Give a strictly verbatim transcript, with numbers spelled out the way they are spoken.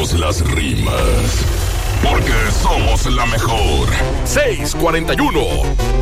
Odiamos las rimas. Porque somos la mejor. seis cuarenta y uno